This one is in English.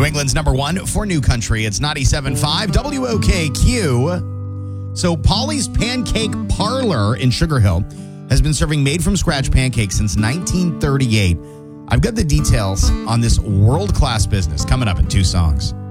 New England's number one for New Country. It's 97.5 WOKQ. So Polly's Pancake Parlor in Sugar Hill has been serving made-from-scratch pancakes since 1938. I've got the details on this world-class business coming up in two songs.